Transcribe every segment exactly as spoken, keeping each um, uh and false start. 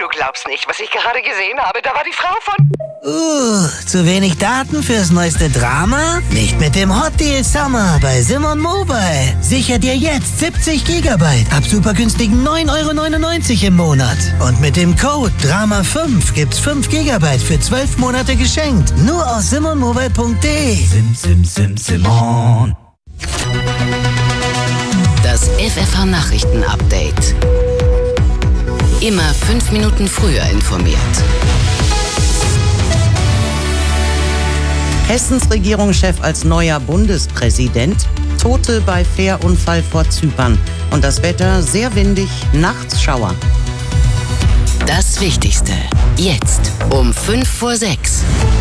Du glaubst nicht, was ich gerade gesehen habe. Da war die Frau von... Uh, zu wenig Daten fürs neueste Drama? Nicht mit dem Hot Deal Summer bei Simon Mobile. Sicher dir jetzt siebzig Gigabyte ab super günstigen neun Euro neunundneunzig im Monat. Und mit dem Code Drama fünf gibt's fünf Gigabyte für zwölf Monate geschenkt. Nur aus simon mobile punkt de. Sim, sim, sim, Simon. Das F F H-Nachrichten-Update. Immer fünf Minuten früher informiert. Hessens Regierungschef als neuer Bundespräsident. Tote bei Fährunfall vor Zypern. Und das Wetter sehr windig, nachts Schauer. Das Wichtigste. Jetzt um fünf vor sechs.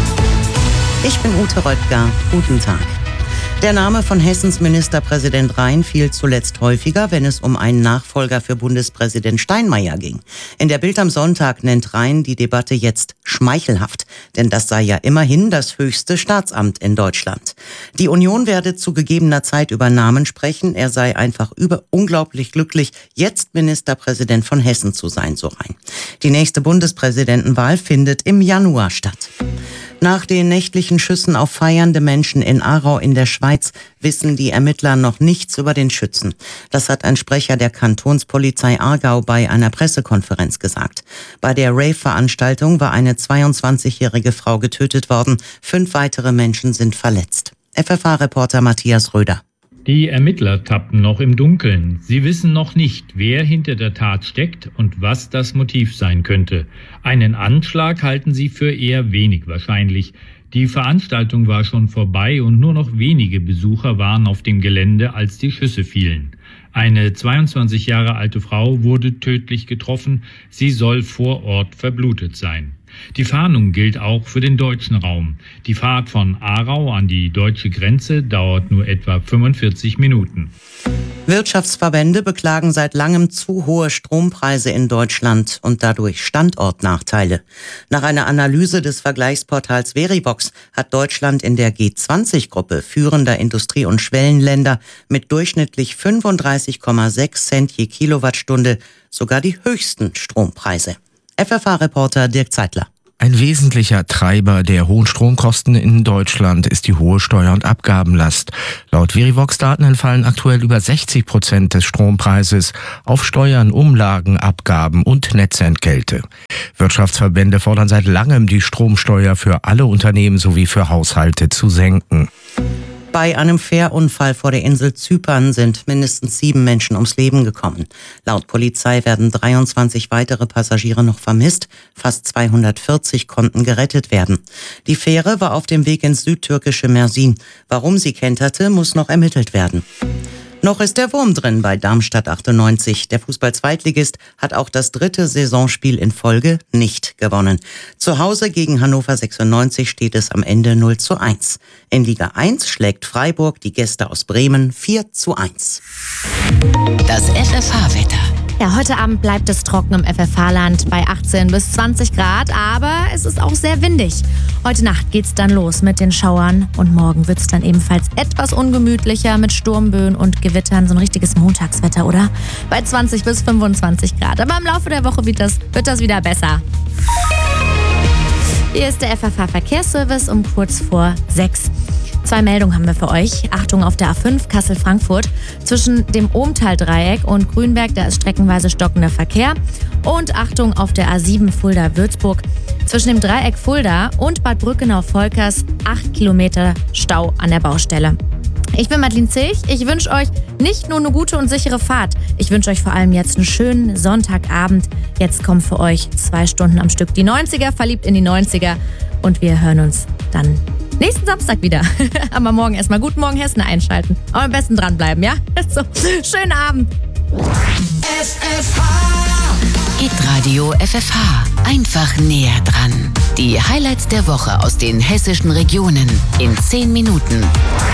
Ich bin Ute Röttger. Guten Tag. Der Name von Hessens Ministerpräsident Rhein fiel zuletzt häufiger, wenn es um einen Nachfolger für Bundespräsident Steinmeier ging. In der Bild am Sonntag nennt Rhein die Debatte jetzt schmeichelhaft, denn das sei ja immerhin das höchste Staatsamt in Deutschland. Die Union werde zu gegebener Zeit über Namen sprechen, er sei einfach über unglaublich glücklich, jetzt Ministerpräsident von Hessen zu sein, so Rhein. Die nächste Bundespräsidentenwahl findet im Januar statt. Nach den nächtlichen Schüssen auf feiernde Menschen in Aarau in der Schweiz wissen die Ermittler noch nichts über den Schützen. Das hat ein Sprecher der Kantonspolizei Aargau bei einer Pressekonferenz gesagt. Bei der Rave-Veranstaltung war eine zweiundzwanzigjährige Frau getötet worden. Fünf weitere Menschen sind verletzt. F F H-Reporter Matthias Röder. Die Ermittler tappen noch im Dunkeln. Sie wissen noch nicht, wer hinter der Tat steckt und was das Motiv sein könnte. Einen Anschlag halten sie für eher wenig wahrscheinlich. Die Veranstaltung war schon vorbei und nur noch wenige Besucher waren auf dem Gelände, als die Schüsse fielen. Eine zweiundzwanzig Jahre alte Frau wurde tödlich getroffen. Sie soll vor Ort verblutet sein. Die Fahndung gilt auch für den deutschen Raum. Die Fahrt von Aarau an die deutsche Grenze dauert nur etwa fünfundvierzig Minuten. Wirtschaftsverbände beklagen seit langem zu hohe Strompreise in Deutschland und dadurch Standortnachteile. Nach einer Analyse des Vergleichsportals Verivox hat Deutschland in der G zwanzig Gruppe führender Industrie- und Schwellenländer mit durchschnittlich fünfunddreißig Komma sechs Cent je Kilowattstunde sogar die höchsten Strompreise. F F H-Reporter Dirk Zeitler. Ein wesentlicher Treiber der hohen Stromkosten in Deutschland ist die hohe Steuer- und Abgabenlast. Laut Verivox-Daten entfallen aktuell über sechzig Prozent des Strompreises auf Steuern, Umlagen, Abgaben und Netzentgelte. Wirtschaftsverbände fordern seit langem, die Stromsteuer für alle Unternehmen sowie für Haushalte zu senken. Bei einem Fährunfall vor der Insel Zypern sind mindestens sieben Menschen ums Leben gekommen. Laut Polizei werden dreiundzwanzig weitere Passagiere noch vermisst. Fast zweihundertvierzig konnten gerettet werden. Die Fähre war auf dem Weg ins südtürkische Mersin. Warum sie kenterte, muss noch ermittelt werden. Noch ist der Wurm drin bei Darmstadt achtundneunzig. Der Fußball-Zweitligist hat auch das dritte Saisonspiel in Folge nicht gewonnen. Zu Hause gegen Hannover sechsundneunzig steht es am Ende null zu eins. In Liga eins schlägt Freiburg die Gäste aus Bremen vier zu eins. Das F F H-Wetter. Ja, heute Abend bleibt es trocken im F F H-Land bei achtzehn bis zwanzig Grad, aber es ist auch sehr windig. Heute Nacht geht's dann los mit den Schauern und morgen wird's dann ebenfalls etwas ungemütlicher mit Sturmböen und Gewittern. So ein richtiges Montagswetter, oder? Bei zwanzig bis fünfundzwanzig Grad. Aber im Laufe der Woche wird das, wird das wieder besser. Hier ist der F F H-Verkehrsservice um kurz vor sechs. Zwei Meldungen haben wir für euch. Achtung auf der A fünf Kassel-Frankfurt. Zwischen dem Ohmtal-Dreieck und Grünberg, da ist streckenweise stockender Verkehr. Und Achtung auf der A sieben Fulda-Würzburg. Zwischen dem Dreieck Fulda und Bad Brückenau-Volkers acht Kilometer Stau an der Baustelle. Ich bin Madeline Zilch. Ich wünsche euch nicht nur eine gute und sichere Fahrt. Ich wünsche euch vor allem jetzt einen schönen Sonntagabend. Jetzt kommen für euch zwei Stunden am Stück die neunziger, verliebt in die neunziger. Und wir hören uns dann nächsten Samstag wieder. Aber morgen erstmal Guten Morgen Hessen einschalten. Aber am besten dranbleiben, ja? So, schönen Abend. F F H. Hitradio F F H. Einfach näher dran. Die Highlights der Woche aus den hessischen Regionen in zehn Minuten.